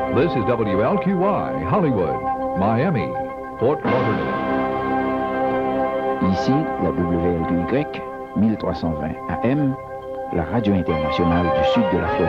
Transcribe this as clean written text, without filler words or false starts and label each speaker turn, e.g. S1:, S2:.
S1: This is WLQY, Hollywood, Miami, Fort Lauderdale.
S2: Ici, la WLQY 1320 AM, la radio internationale du sud de la Floride.